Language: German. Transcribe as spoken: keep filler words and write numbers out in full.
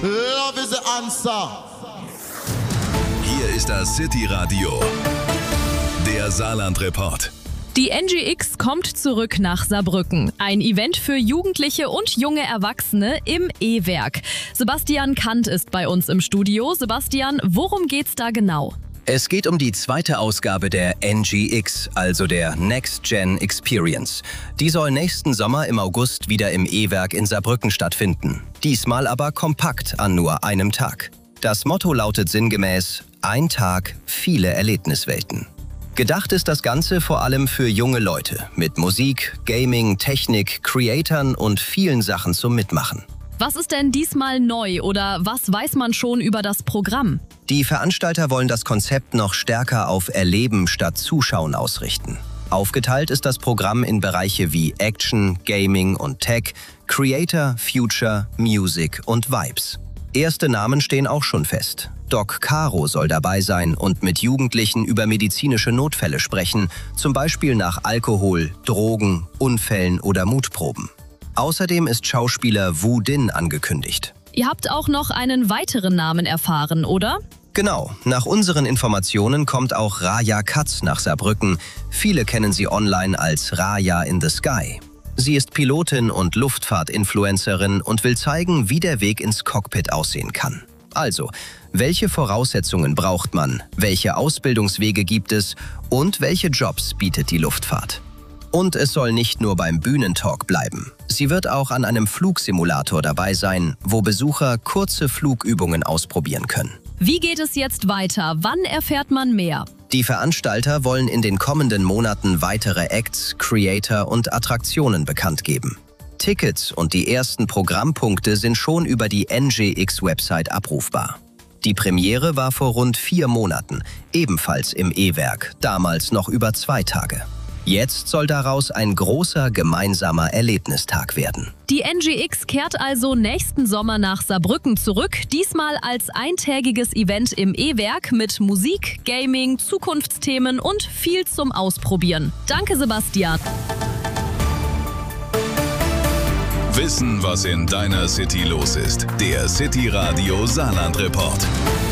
Love is the answer. Hier ist das City Radio, der Saarland-Report. Die N G X kommt zurück nach Saarbrücken. Ein Event für Jugendliche und junge Erwachsene im E-Werk. Sebastian Kant ist bei uns im Studio. Sebastian, worum geht's da genau? Es geht um die zweite Ausgabe der N G X, also der Next Gen Experience. Die soll nächsten Sommer im August wieder im E-Werk in Saarbrücken stattfinden. Diesmal aber kompakt an nur einem Tag. Das Motto lautet sinngemäß: Ein Tag, viele Erlebniswelten. Gedacht ist das Ganze vor allem für junge Leute mit Musik, Gaming, Technik, Creatern und vielen Sachen zum Mitmachen. Was ist denn diesmal neu oder was weiß man schon über das Programm? Die Veranstalter wollen das Konzept noch stärker auf Erleben statt Zuschauen ausrichten. Aufgeteilt ist das Programm in Bereiche wie Action, Gaming und Tech, Creator, Future, Music und Vibes. Erste Namen stehen auch schon fest. Doc Caro soll dabei sein und mit Jugendlichen über medizinische Notfälle sprechen, zum Beispiel nach Alkohol, Drogen, Unfällen oder Mutproben. Außerdem ist Schauspieler Wu Din angekündigt. Ihr habt auch noch einen weiteren Namen erfahren, oder? Genau, nach unseren Informationen kommt auch Raya Katz nach Saarbrücken. Viele kennen sie online als Raya in the Sky. Sie ist Pilotin und Luftfahrt-Influencerin und will zeigen, wie der Weg ins Cockpit aussehen kann. Also, welche Voraussetzungen braucht man, welche Ausbildungswege gibt es und welche Jobs bietet die Luftfahrt? Und es soll nicht nur beim Bühnentalk bleiben. Sie wird auch an einem Flugsimulator dabei sein, wo Besucher kurze Flugübungen ausprobieren können. Wie geht es jetzt weiter? Wann erfährt man mehr? Die Veranstalter wollen in den kommenden Monaten weitere Acts, Creator und Attraktionen bekannt geben. Tickets und die ersten Programmpunkte sind schon über die N G X-Website abrufbar. Die Premiere war vor rund vier Monaten, ebenfalls im E-Werk, damals noch über zwei Tage. Jetzt soll daraus ein großer gemeinsamer Erlebnistag werden. Die N G X kehrt also nächsten Sommer nach Saarbrücken zurück, diesmal als eintägiges Event im E-Werk mit Musik, Gaming, Zukunftsthemen und viel zum Ausprobieren. Danke, Sebastian. Wissen, was in deiner City los ist. Der City Radio Saarland Report.